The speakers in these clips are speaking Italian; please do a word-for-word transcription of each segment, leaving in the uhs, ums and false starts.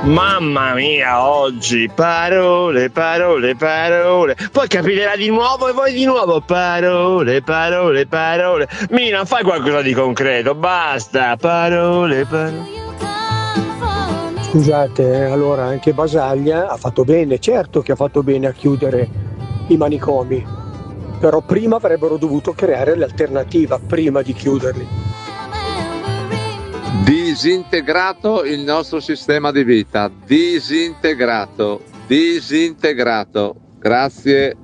Mamma mia, oggi parole, parole, parole. Poi capiterà di nuovo e poi di nuovo parole, parole, parole. Mina, fai qualcosa di concreto, basta. Parole, parole. Scusate, allora anche Basaglia ha fatto bene, certo che ha fatto bene a chiudere i manicomi, però prima avrebbero dovuto creare l'alternativa, prima di chiuderli. Disintegrato il nostro sistema di vita, disintegrato, disintegrato. Grazie.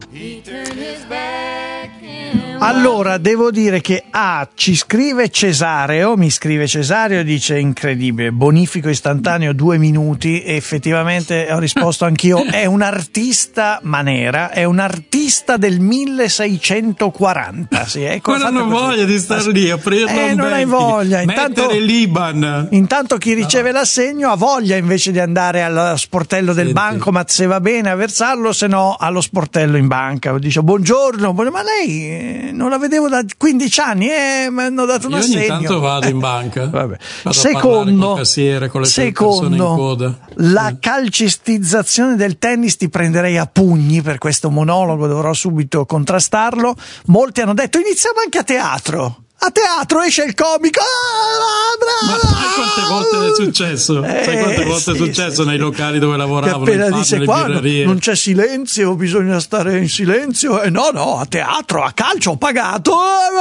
Allora, devo dire che ah, ci scrive Cesareo, mi scrive Cesareo, dice incredibile, bonifico istantaneo due minuti, e effettivamente ho risposto anch'io, è un artista Manera, è un artista del milleseicentoquaranta, sì, ecco. Ma non ho voglia di stare lì, aprirlo eh, un non hai voglia, intanto, mettere l'Iban. Intanto chi riceve no. l'assegno ha voglia invece di andare allo sportello del Senti. bancomat, se va bene a versarlo, se no allo sportello in banca, dice buongiorno, ma lei non la vedevo da quindici anni e eh, mi hanno dato un Io assegno. Ogni tanto vado in banca. Vabbè. Vado Secondo, a cassiere, con le secondo persone in coda. la eh. calcistizzazione del tennis ti prenderei a pugni per questo monologo, dovrò subito contrastarlo. Molti hanno detto iniziamo anche a teatro. A teatro esce il comico. Ma sai quante volte è successo? Eh, sai quante volte sì, è successo sì, nei sì. locali dove lavoravano? Che appena in dice qua non c'è silenzio, bisogna stare in silenzio. Eh, no, no, a teatro, a calcio ho pagato.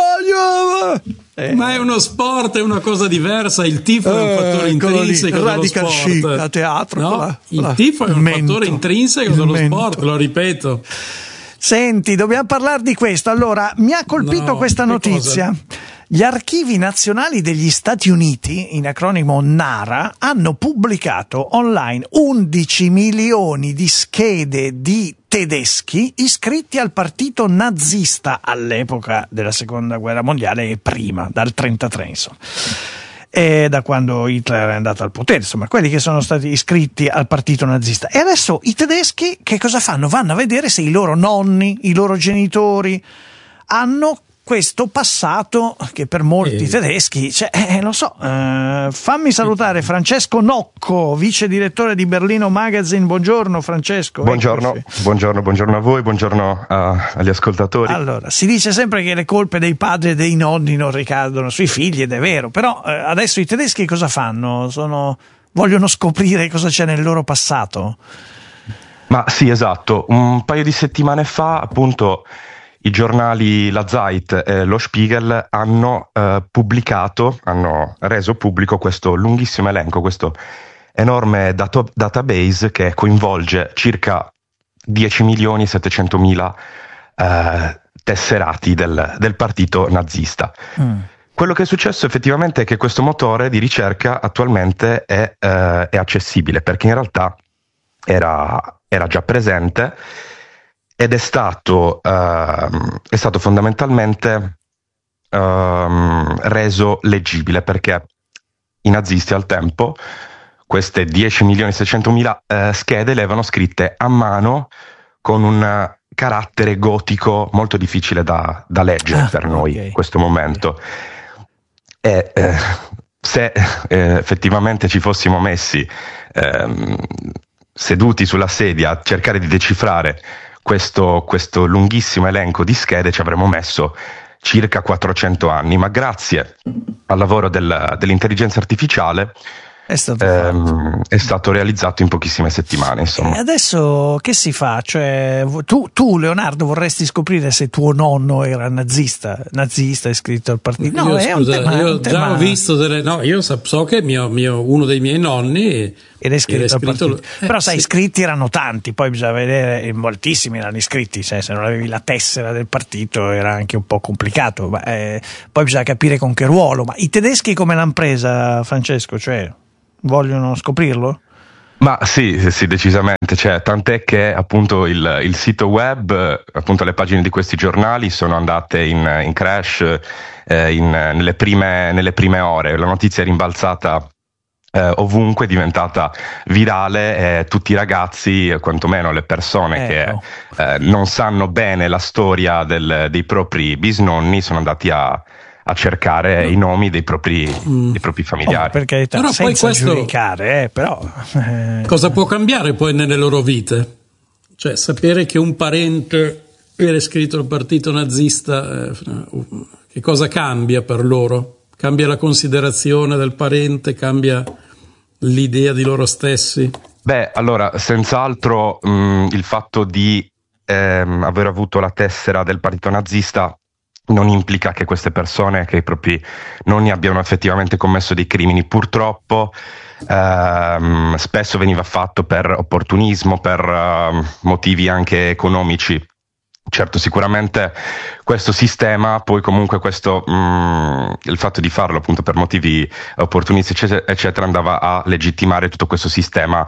Eh. Ma è uno sport, è una cosa diversa. Il tifo è un fattore eh, intrinseco dello sport. Chic, a teatro. No? La, il la, tifo è un mento, fattore intrinseco dello mento. sport, lo ripeto. Senti, dobbiamo parlare di questo. Allora, mi ha colpito no, questa notizia. Cosa? Gli archivi nazionali degli Stati Uniti, in acronimo NARA, hanno pubblicato online undici milioni di schede di tedeschi iscritti al partito nazista all'epoca della seconda guerra mondiale e prima, dal trentatré insomma. E da quando Hitler è andato al potere, insomma, quelli che sono stati iscritti al partito nazista. E adesso i tedeschi che cosa fanno? Vanno a vedere se i loro nonni, i loro genitori hanno questo passato che per molti eh. tedeschi, cioè, eh, lo so, eh, fammi salutare Francesco Nocco, vice direttore di Berlino Magazine. Buongiorno Francesco. Buongiorno, Eccoci. buongiorno, buongiorno a voi, buongiorno a, agli ascoltatori. Allora, si dice sempre che le colpe dei padri e dei nonni non ricadono sui figli, ed è vero, però eh, adesso i tedeschi cosa fanno? Sono, vogliono scoprire cosa c'è nel loro passato? Ma sì, esatto, un paio di settimane fa appunto i giornali La Zeit e lo Spiegel hanno eh, pubblicato, hanno reso pubblico questo lunghissimo elenco, questo enorme dato, database che coinvolge circa dieci milioni settecentomila eh, tesserati del, del partito nazista. Mm. Quello che è successo effettivamente è che questo motore di ricerca attualmente è, eh, è accessibile, perché in realtà era, era già presente ed è stato, uh, è stato fondamentalmente uh, reso leggibile, perché i nazisti al tempo queste dieci milioni seicentomila uh, schede le avevano scritte a mano con un carattere gotico molto difficile da, da leggere ah, per noi okay. in questo momento. E eh, se eh, effettivamente ci fossimo messi eh, seduti sulla sedia a cercare di decifrare Questo, questo lunghissimo elenco di schede ci avremmo messo circa quattrocento anni, ma grazie al lavoro del, dell'intelligenza artificiale è stato, ehm, è stato realizzato in pochissime settimane, insomma. E adesso che si fa? Cioè, tu, tu Leonardo vorresti scoprire se tuo nonno era nazista, nazista iscritto al partito? No, io, è scusa, un tema, io un già tema... ho visto delle, no, io so, so che mio, mio, uno dei miei nonni era iscritto, era iscritto al partito. Eh, però sai, sì. iscritti erano tanti, poi bisogna vedere, moltissimi erano iscritti, cioè, se non avevi la tessera del partito era anche un po' complicato, ma, eh, poi bisogna capire con che ruolo. Ma i tedeschi come l'hanno presa, Francesco? Cioè, vogliono scoprirlo? Ma sì, sì, sì, decisamente, cioè, tant'è che appunto il, il sito web, appunto le pagine di questi giornali sono andate in, in crash eh, in, nelle, prime, nelle prime ore. La notizia è rimbalzata eh, ovunque, è diventata virale e tutti i ragazzi, quantomeno le persone ecco. che eh, non sanno bene la storia del, dei propri bisnonni, sono andati a a cercare i nomi dei propri, mm. dei propri familiari. Oh, per carità, però senza poi questo, giudicare, eh, però eh. cosa può cambiare poi nelle loro vite? Cioè, sapere che un parente era iscritto al partito nazista, eh, che cosa cambia per loro? Cambia la considerazione del parente, cambia l'idea di loro stessi? Beh, allora, senz'altro mh, il fatto di ehm, aver avuto la tessera del partito nazista non implica che queste persone, che i propri nonni abbiano effettivamente commesso dei crimini. Purtroppo ehm, spesso veniva fatto per opportunismo, per uh, motivi anche economici. Certo, sicuramente questo sistema, poi comunque questo mh, il fatto di farlo appunto per motivi opportunisti eccetera, eccetera andava a legittimare tutto questo sistema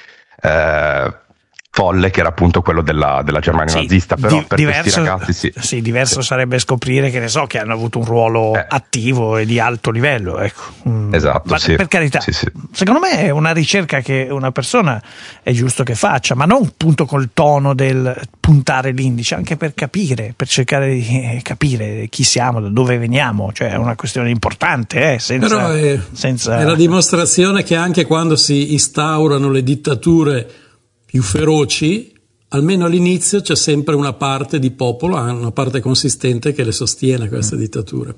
eh, folle che era appunto quello della, della Germania sì, nazista, però di, per diverso, questi ragazzi sì. Sì, diverso sì. sarebbe scoprire che ne so, che hanno avuto un ruolo eh. attivo e di alto livello, ecco. Esatto, ma sì. per carità, sì, sì. secondo me è una ricerca che una persona è giusto che faccia, ma non appunto col tono del puntare l'indice, anche per capire, per cercare di capire chi siamo, da dove veniamo, cioè è una questione importante, eh, senza, però è, senza... è la dimostrazione che anche quando si instaurano le dittature più feroci, almeno all'inizio c'è sempre una parte di popolo, una parte consistente che le sostiene queste dittature.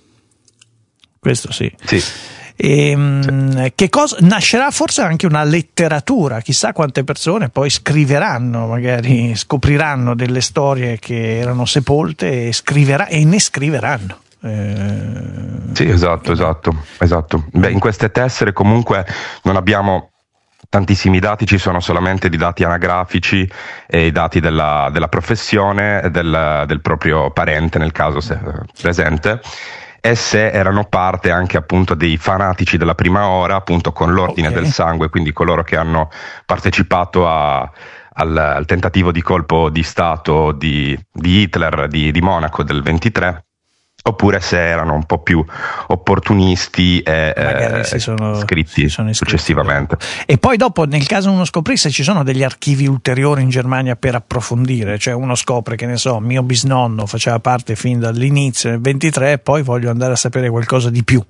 Questo sì. Sì. E, sì. Che cosa nascerà forse anche una letteratura, chissà quante persone poi scriveranno, magari scopriranno delle storie che erano sepolte e scriverà e ne scriveranno. Eh... Sì, esatto, esatto, esatto. Beh, in queste tessere comunque non abbiamo tantissimi dati, ci sono solamente di dati anagrafici e i dati della, della professione del, del proprio parente, nel caso se presente, e se erano parte anche appunto dei fanatici della prima ora, appunto con l'ordine okay. del sangue, quindi coloro che hanno partecipato a, al, al tentativo di colpo di Stato di, di Hitler di, di Monaco del ventitré, oppure se erano un po' più opportunisti e eh, si sono, iscritti si sono successivamente. E poi dopo, nel caso uno scoprisse, ci sono degli archivi ulteriori in Germania per approfondire, cioè uno scopre che ne so, mio bisnonno faceva parte fin dall'inizio nel ventitré e poi voglio andare a sapere qualcosa di più.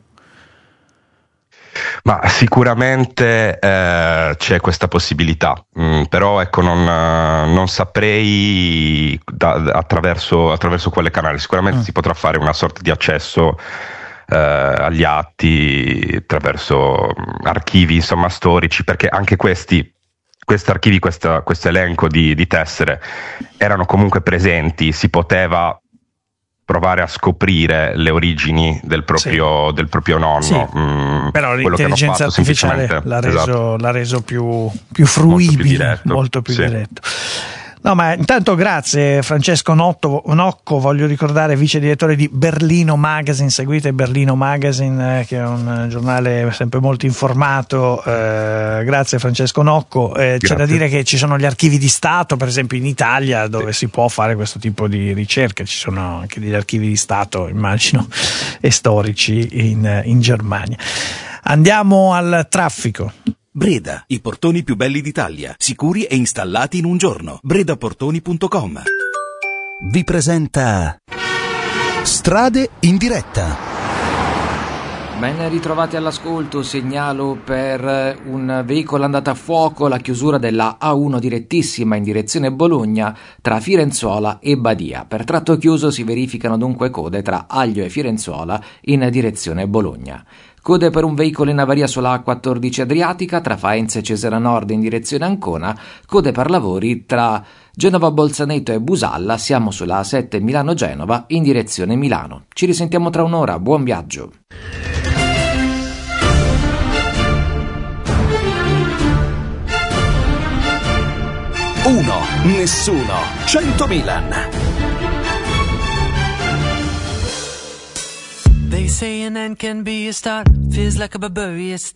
Ma sicuramente eh, c'è questa possibilità, mm, però ecco non, non saprei da, attraverso, attraverso quale canale. Sicuramente mm. si potrà fare una sorta di accesso eh, agli atti attraverso archivi insomma storici, perché anche questi questi archivi, questa, questo elenco di, di tessere erano comunque presenti, si poteva provare a scoprire le origini del proprio, sì. del proprio nonno. Sì. Mm, però l'intelligenza artificiale l'ha reso, esatto. l'ha reso più, più fruibile, molto più diretto. Molto più sì. diretto. No, ma intanto grazie Francesco Notto, Nocco, voglio ricordare, vice direttore di Berlino Magazine, seguite Berlino Magazine eh, che è un giornale sempre molto informato, eh, grazie Francesco Nocco, eh, c'è da dire che ci sono gli archivi di Stato, per esempio in Italia, dove sì. si può fare questo tipo di ricerche, ci sono anche degli archivi di Stato, immagino, e storici in, in Germania. Andiamo al traffico. Breda, i portoni più belli d'Italia, sicuri e installati in un giorno. bredaportoni punto com vi presenta Strade in diretta. Ben ritrovati all'ascolto, segnalo per un veicolo andato a fuoco la chiusura della A uno direttissima in direzione Bologna tra Firenzuola e Badia. Per tratto chiuso si verificano dunque code tra Aglio e Firenzuola in direzione Bologna. Code per un veicolo in avaria sulla A quattordici Adriatica tra Faenza e Cesena Nord in direzione Ancona, code per lavori tra Genova Bolzaneto e Busalla, siamo sulla A sette Milano-Genova in direzione Milano. Ci risentiamo tra un'ora, buon viaggio. Uno, nessuno, cento Milan. They say an end can be a start. Feels like a barbarian.